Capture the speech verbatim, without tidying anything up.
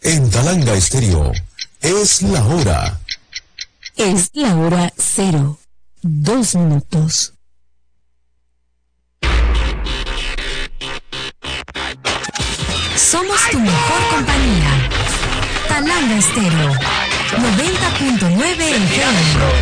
En Talanga Estéreo, es la hora. Es la hora cero, dos minutos. Somos tu mejor compañía. Talanga Estéreo, noventa punto nueve F M.